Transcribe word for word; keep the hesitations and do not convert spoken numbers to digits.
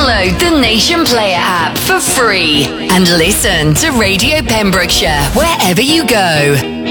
Download the Nation Player app for free and listen to Radio Pembrokeshire wherever you go.